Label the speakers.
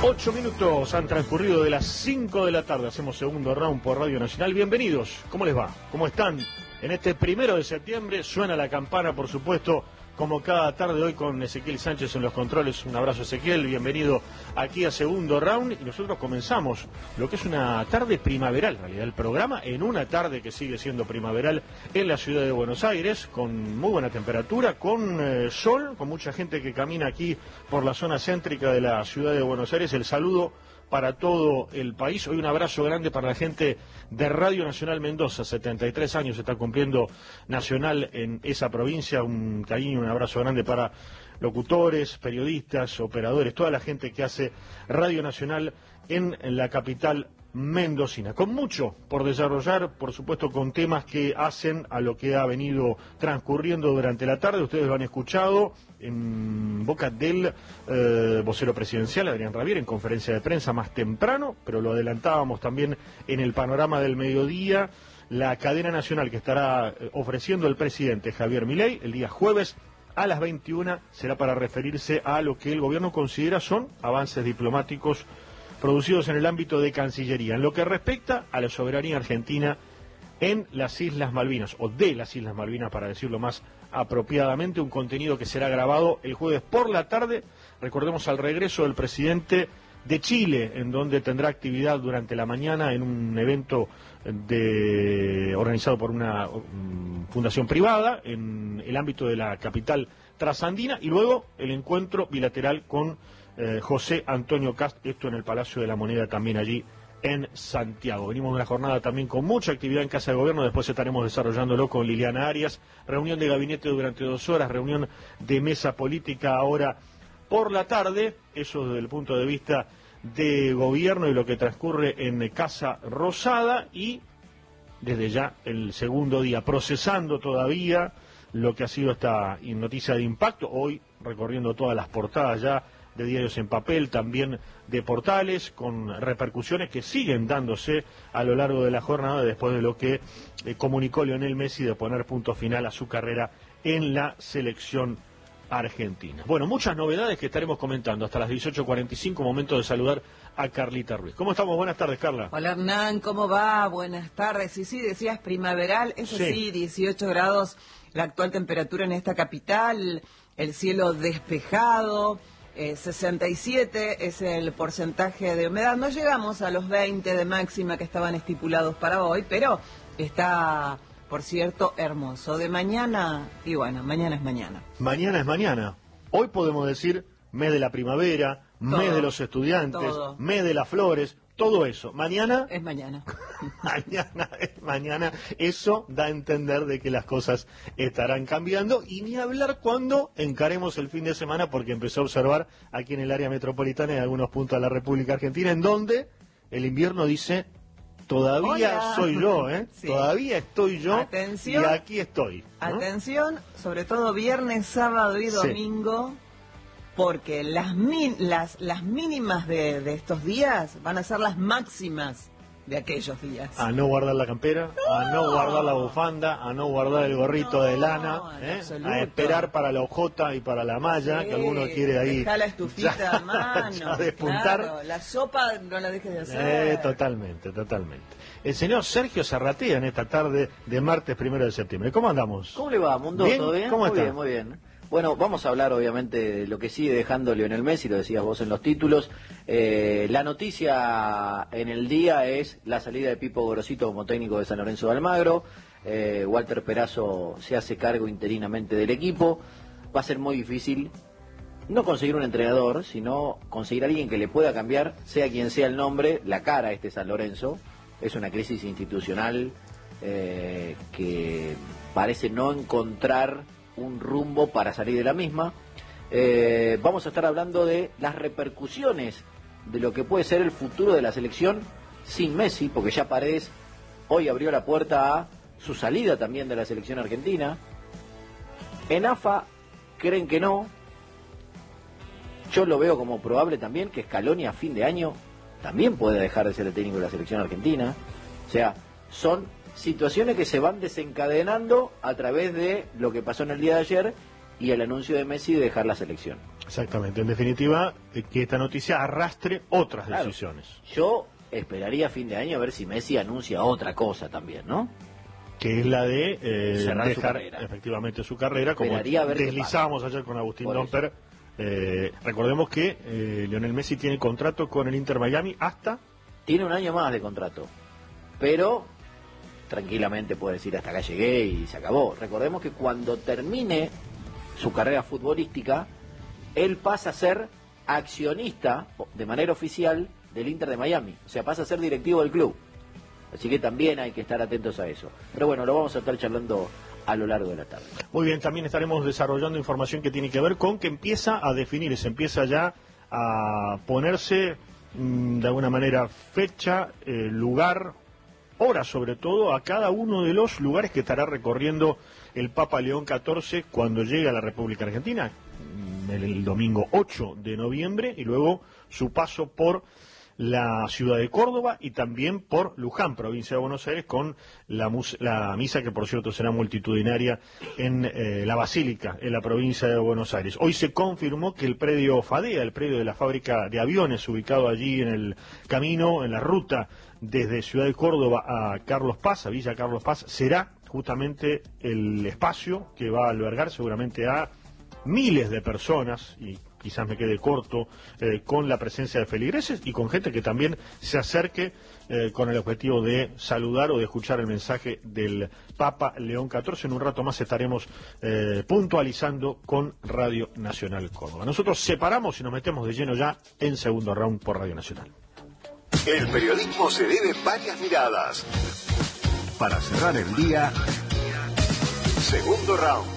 Speaker 1: 8 minutos han transcurrido de las 5 de la tarde. Hacemos segundo round por Radio Nacional. Bienvenidos. ¿Cómo les va? ¿Cómo están? En este 1 de septiembre suena la campana, por supuesto, como cada tarde hoy con Ezequiel Sánchez en los controles. Un abrazo, Ezequiel. Bienvenido aquí a segundo round. Y nosotros comenzamos lo que es una tarde primaveral, en realidad, el programa en una tarde que sigue siendo primaveral en la ciudad de Buenos Aires, con muy buena temperatura, con sol, con mucha gente que camina aquí por la zona céntrica de la ciudad de Buenos Aires. El saludo para todo el país. Hoy un abrazo grande para la gente de Radio Nacional Mendoza. 73 años está cumpliendo Nacional en esa provincia. Un cariño, un abrazo grande para locutores, periodistas, operadores, toda la gente que hace Radio Nacional en la capital mendocina. Con mucho por desarrollar, por supuesto, con temas que hacen a lo que ha venido transcurriendo durante la tarde. Ustedes lo han escuchado en boca del vocero presidencial, Adrián Rabier, en conferencia de prensa más temprano, pero lo adelantábamos también en el panorama del mediodía. La cadena nacional que estará ofreciendo el presidente Javier Milei el día jueves a las 21 será para referirse a lo que el gobierno considera son avances diplomáticos producidos en el ámbito de Cancillería, en lo que respecta a la soberanía argentina en las Islas Malvinas, o de las Islas Malvinas, para decirlo más apropiadamente, un contenido que será grabado el jueves por la tarde, recordemos, al regreso del presidente de Chile, en donde tendrá actividad durante la mañana en un evento organizado por una fundación privada en el ámbito de la capital trasandina, y luego el encuentro bilateral con José Antonio Kast, esto en el Palacio de la Moneda, también allí en Santiago. Venimos de una jornada también con mucha actividad en Casa de Gobierno, después estaremos desarrollándolo con Liliana Arias, reunión de gabinete durante 2 horas, reunión de mesa política ahora por la tarde, eso desde el punto de vista de gobierno y lo que transcurre en Casa Rosada, y desde ya el segundo día procesando todavía lo que ha sido esta noticia de impacto, hoy recorriendo todas las portadas ya de diarios en papel, también de portales, con repercusiones que siguen dándose a lo largo de la jornada después de lo que comunicó Lionel Messi de poner punto final a su carrera en la selección argentina. Bueno, muchas novedades que estaremos comentando hasta las 18:45, momento de saludar a Carlita Ruiz. ¿Cómo estamos? Buenas tardes, Carla.
Speaker 2: Hola, Hernán, ¿cómo va? Buenas tardes. Y sí, decías primaveral, eso sí, 18 grados la actual temperatura en esta capital, el cielo despejado, 67 es el porcentaje de humedad. No llegamos a los 20 de máxima que estaban estipulados para hoy, pero está, por cierto, hermoso. De mañana, y bueno, mañana es mañana.
Speaker 1: Mañana es mañana. Hoy podemos decir mes de la primavera, todo, mes de los estudiantes, todo, mes de las flores, todo eso. Mañana
Speaker 2: es mañana.
Speaker 1: Mañana es mañana. Eso da a entender de que las cosas estarán cambiando, y ni hablar cuando encaremos el fin de semana, porque empezó a observar aquí en el área metropolitana y en algunos puntos de la República Argentina, en donde el invierno dice: todavía Hola. Soy yo, sí. Todavía estoy yo. Atención, y aquí estoy, ¿no?
Speaker 2: Atención, sobre todo viernes, sábado y domingo, sí, porque las mínimas de estos días van a ser las máximas de aquellos días.
Speaker 1: A no guardar la campera, no, a no guardar la bufanda, a no guardar el gorrito de lana, a esperar para la hojota y para la malla, sí, que alguno quiere ahí.
Speaker 2: Deja la estufita a mano,
Speaker 1: ya despuntar.
Speaker 2: Claro, la sopa no la dejes de hacer.
Speaker 1: Totalmente. El señor Sergio Zarratea en esta tarde de martes 1 de septiembre. ¿Cómo andamos?
Speaker 3: ¿Cómo le va, Mundo?
Speaker 1: ¿Bien?
Speaker 3: ¿Todo bien?
Speaker 1: ¿Cómo está?
Speaker 3: Muy bien. Bueno, vamos a hablar obviamente de lo que sigue dejando Lionel Messi, lo decías vos en los títulos. La noticia en el día es la salida de Pipo Gorosito como técnico de San Lorenzo de Almagro. Walter Perazo se hace cargo interinamente del equipo. Va a ser muy difícil no conseguir un entrenador, sino conseguir a alguien que le pueda cambiar, sea quien sea el nombre, la cara a este San Lorenzo. Es una crisis institucional que parece no encontrar un rumbo para salir de la misma. Vamos a estar hablando de las repercusiones de lo que puede ser el futuro de la selección sin Messi, porque ya Paredes hoy abrió la puerta a su salida también de la selección argentina. En AFA creen que no. Yo lo veo como probable también que Scaloni a fin de año también pueda dejar de ser el técnico de la selección argentina. O sea, son situaciones que se van desencadenando a través de lo que pasó en el día de ayer y el anuncio de Messi de dejar la selección.
Speaker 1: Exactamente, en definitiva, que esta noticia arrastre otras decisiones.
Speaker 3: Yo esperaría a fin de año a ver si Messi anuncia otra cosa también, ¿no?
Speaker 1: Que es la de dejar efectivamente su carrera, como deslizábamos ayer con Agustín Domper. Recordemos que Lionel Messi tiene contrato con el Inter Miami hasta...
Speaker 3: Tiene un año más de contrato, pero tranquilamente puede decir hasta acá llegué y se acabó. Recordemos que cuando termine su carrera futbolística, él pasa a ser accionista de manera oficial del Inter de Miami, o sea, pasa a ser directivo del club. Así que también hay que estar atentos a eso. Pero bueno, lo vamos a estar charlando a lo largo de la tarde.
Speaker 1: Muy bien, también estaremos desarrollando información que tiene que ver con que empieza a definir, se empieza ya a ponerse de alguna manera fecha, lugar, hora sobre todo, a cada uno de los lugares que estará recorriendo el Papa León XIV cuando llegue a la República Argentina, el domingo 8 de noviembre, y luego su paso por la ciudad de Córdoba y también por Luján, provincia de Buenos Aires, con la misa que por cierto será multitudinaria en la Basílica, en la provincia de Buenos Aires. Hoy se confirmó que el predio FADEA, el predio de la fábrica de aviones ubicado allí en el camino, en la ruta desde Ciudad de Córdoba a Carlos Paz, a Villa Carlos Paz, será justamente el espacio que va a albergar seguramente a miles de personas, y quizás me quede corto, con la presencia de feligreses y con gente que también se acerque con el objetivo de saludar o de escuchar el mensaje del Papa León XIV. En un rato más estaremos puntualizando con Radio Nacional Córdoba. Nosotros separamos y nos metemos de lleno ya en Segundo Round por Radio Nacional.
Speaker 4: El periodismo se lee de varias miradas. Para cerrar el día, Segundo Round.